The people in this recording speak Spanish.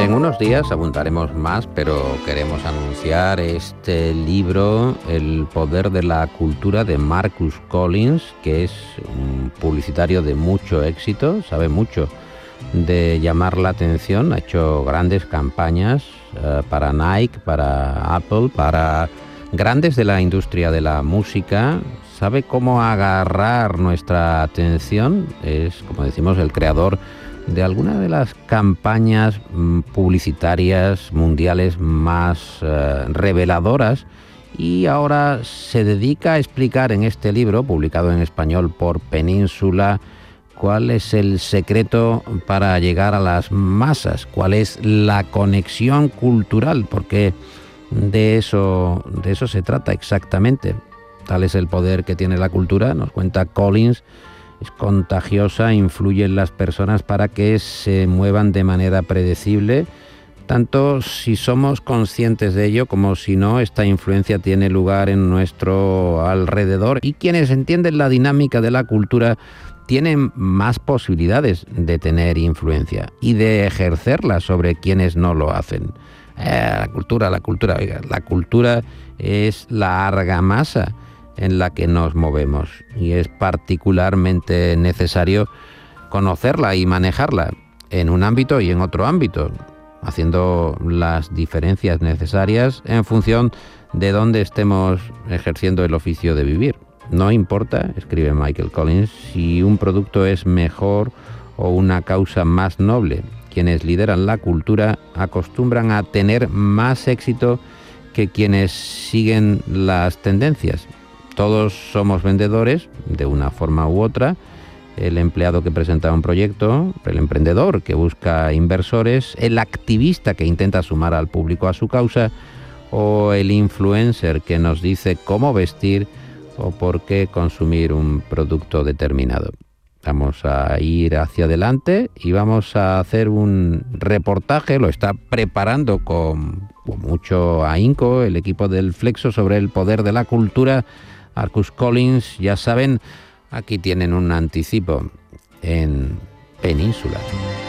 En unos días abundaremos más, pero queremos anunciar este libro, El poder de la cultura, de Marcus Collins, que es un publicitario de mucho éxito, sabe mucho de llamar la atención, ha hecho grandes campañas para Nike, para Apple, para grandes de la industria de la música, sabe cómo agarrar nuestra atención, es, como decimos, el creador de alguna de las campañas publicitarias mundiales más reveladoras, y ahora se dedica a explicar en este libro, publicado en español por Península, cuál es el secreto para llegar a las masas, cuál es la conexión cultural, porque de eso se trata exactamente. Tal es el poder que tiene la cultura, nos cuenta Collins. Es contagiosa, influye en las personas para que se muevan de manera predecible, tanto si somos conscientes de ello como si no. Esta influencia tiene lugar en nuestro alrededor, y quienes entienden la dinámica de la cultura tienen más posibilidades de tener influencia y de ejercerla sobre quienes no lo hacen. La cultura es la argamasa en la que nos movemos, y es particularmente necesario conocerla y manejarla en un ámbito y en otro ámbito, haciendo las diferencias necesarias en función de dónde estemos ejerciendo el oficio de vivir. No importa, escribe Michael Collins, si un producto es mejor o una causa más noble. Quienes lideran la cultura acostumbran a tener más éxito que quienes siguen las tendencias. Todos somos vendedores, de una forma u otra. El empleado que presenta un proyecto, el emprendedor que busca inversores, el activista que intenta sumar al público a su causa, o el influencer que nos dice cómo vestir o por qué consumir un producto determinado. Vamos a ir hacia adelante y vamos a hacer un reportaje, lo está preparando con mucho ahínco el equipo del Flexo, sobre el poder de la cultura. Marcus Collins, ya saben, aquí tienen un anticipo en Península.